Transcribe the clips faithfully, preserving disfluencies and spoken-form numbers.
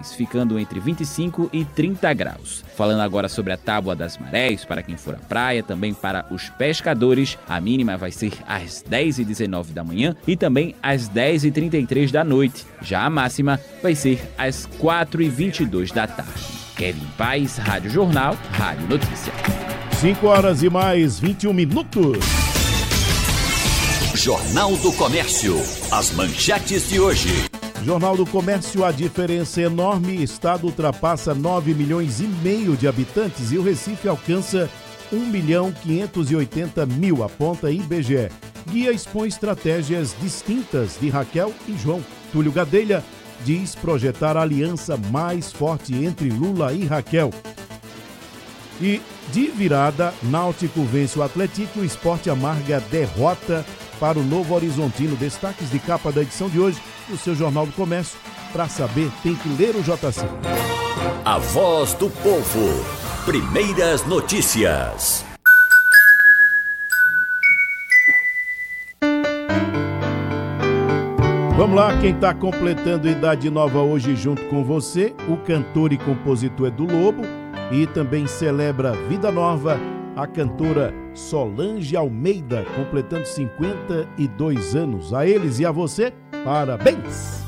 mínimas ficando entre vinte e cinco e trinta graus. Falando agora sobre a tábua das marés, para quem for à praia, também para os pescadores, a mínima vai ser às dez e dezenove da manhã e também às dez e trinta e três da noite. Já a máxima vai ser às quatro e vinte e dois da tarde. Kevin Paz, Rádio Jornal, Rádio Notícia. cinco horas e mais vinte e um minutos. Jornal do Comércio. As manchetes de hoje. Jornal do Comércio, a diferença é enorme. Estado ultrapassa nove milhões e meio de habitantes e o Recife alcança um milhão quinhentos e oitenta mil, aponta I B G E. Guia expõe estratégias distintas de Raquel e João. Túlio Gadelha diz projetar a aliança mais forte entre Lula e Raquel. E de virada, Náutico vence o Atlético, o Sport amarga derrota para o Novo Horizontino. Destaques de capa da edição de hoje do seu Jornal do Comércio. Para saber, tem que ler o J C. A voz do povo. Primeiras notícias. Vamos lá, quem está completando idade nova hoje junto com você, o cantor e compositor Edu Lobo, e também celebra vida nova a cantora Solange Almeida, completando cinquenta e dois anos. A eles e a você, parabéns!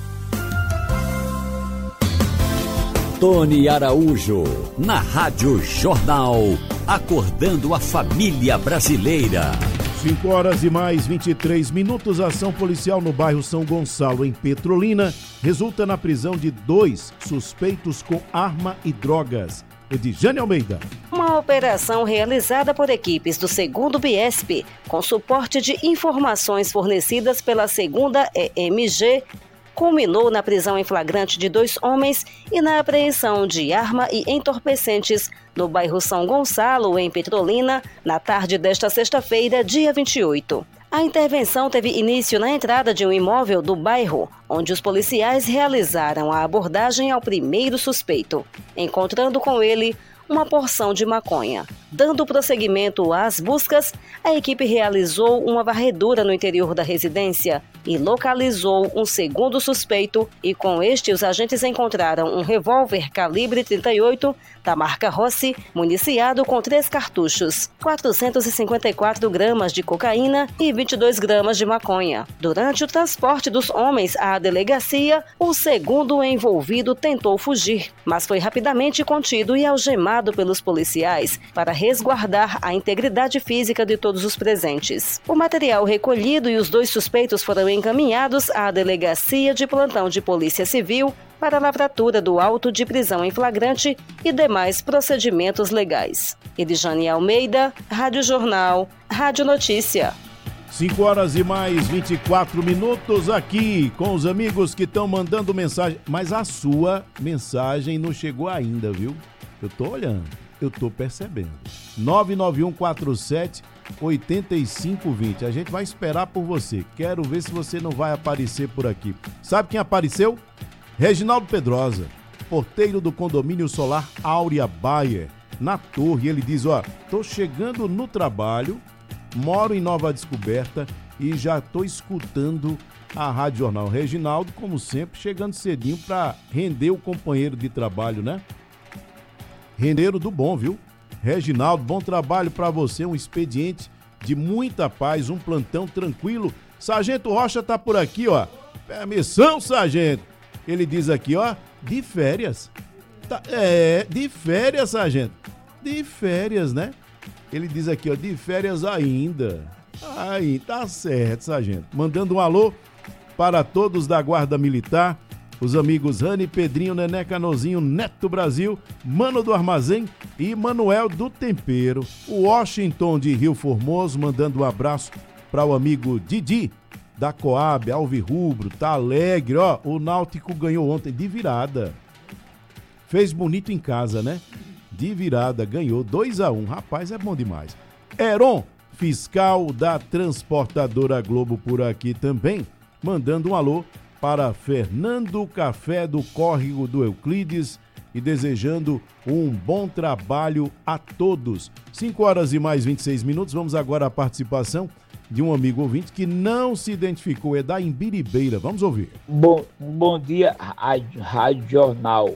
Tony Araújo, na Rádio Jornal, acordando a família brasileira. cinco horas e mais vinte e três minutos. Ação policial no bairro São Gonçalo, em Petrolina, resulta na prisão de dois suspeitos com arma e drogas. Edjane Almeida. Uma operação realizada por equipes do segundo BIESP, com suporte de informações fornecidas pela segunda E M G, culminou na prisão em flagrante de dois homens e na apreensão de arma e entorpecentes no bairro São Gonçalo, em Petrolina, na tarde desta sexta-feira, dia vinte e oito. A intervenção teve início na entrada de um imóvel do bairro, onde os policiais realizaram a abordagem ao primeiro suspeito, encontrando com ele uma porção de maconha. Dando prosseguimento às buscas, a equipe realizou uma varredura no interior da residência e localizou um segundo suspeito, e com este os agentes encontraram um revólver calibre trinta e oito da marca Rossi, municiado com três cartuchos, quatrocentos e cinquenta e quatro gramas de cocaína e vinte e dois gramas de maconha. Durante o transporte dos homens à delegacia, o segundo envolvido tentou fugir, mas foi rapidamente contido e algemado pelos policiais para resguardar a integridade física de todos os presentes. O material recolhido e os dois suspeitos foram encaminhados à delegacia de plantão de Polícia Civil para a lavratura do auto de prisão em flagrante e demais procedimentos legais. Edjane Almeida, Rádio Jornal, Rádio Notícia. cinco horas e mais vinte e quatro minutos aqui com os amigos que estão mandando mensagem. Mas a sua mensagem não chegou ainda, viu? Eu tô olhando, eu tô percebendo. nove nove um quatro sete oito cinco dois zero. A gente vai esperar por você. Quero ver se você não vai aparecer por aqui. Sabe quem apareceu? Reginaldo Pedrosa, porteiro do condomínio solar Áurea Bayer, na Torre. Ele diz, ó, tô chegando no trabalho, moro em Nova Descoberta e já tô escutando a Rádio Jornal. Reginaldo, como sempre, chegando cedinho para render o companheiro de trabalho, né? Rendeiro do bom, viu? Reginaldo, bom trabalho para você, um expediente de muita paz, um plantão tranquilo. Sargento Rocha tá por aqui, ó. Permissão, sargento. Ele diz aqui, ó, de férias. Tá, é, de férias, sargento. De férias, né? Ele diz aqui, ó, de férias ainda. Aí, tá certo, sargento. Mandando um alô para todos da Guarda Militar, os amigos Rani, Pedrinho, Nené Canozinho, Neto Brasil, Mano do Armazém e Manuel do Tempero. O Washington de Rio Formoso, mandando um abraço para o amigo Didi, da Coab, Alvirrubro, tá alegre, ó, o Náutico ganhou ontem de virada. Fez bonito em casa, né? De virada, ganhou dois a um, rapaz, é bom demais. Heron, fiscal da Transportadora Globo por aqui também, mandando um alô para Fernando Café do Córrego do Euclides e desejando um bom trabalho a todos. cinco horas e mais vinte e seis minutos, vamos agora à participação de um amigo ouvinte que não se identificou, é da Imbiribeira. Vamos ouvir. Bom, bom dia, Rádio, Rádio Jornal.